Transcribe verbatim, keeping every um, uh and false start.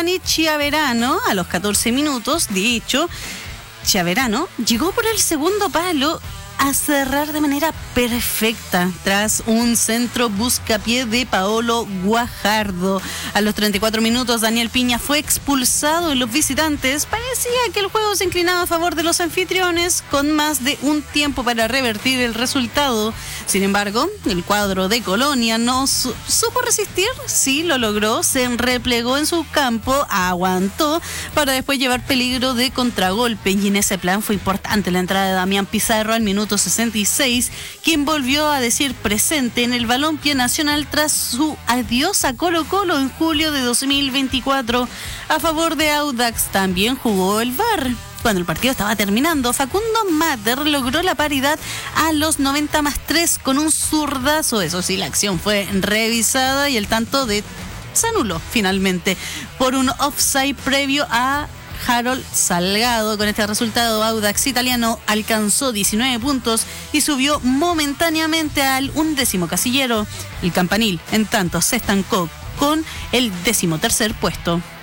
Giovanni Chiaverano a los catorce minutos. De hecho, Chiaverano llegó por el segundo palo a cerrar de manera perfecta tras un centro buscapié de Paolo Guajardo. A los treinta y cuatro minutos, Daniel Piña fue expulsado y los visitantes parecía que el juego se inclinaba a favor de los anfitriones con más de un tiempo para revertir el resultado. Sin embargo, el cuadro de Colonia no su- supo resistir, sí lo logró, se replegó en su campo, aguantó para después llevar peligro de contragolpe, y en ese plan fue importante la entrada de Damián Pizarro al minuto sesenta y seis, quien volvió a decir presente en el balompié nacional tras su adiós a Colo Colo en julio de dos mil veinticuatro. A favor de Audax también jugó el V A R. Cuando el partido estaba terminando, Facundo Mater logró la paridad a los noventa más tres con un zurdazo. Eso sí, la acción fue revisada y el tanto de se anuló finalmente por un offside previo a Harold Salgado. Con este resultado, Audax italiano alcanzó diecinueve puntos y subió momentáneamente al undécimo casillero. El campanil, en tanto, se estancó con el decimotercer puesto.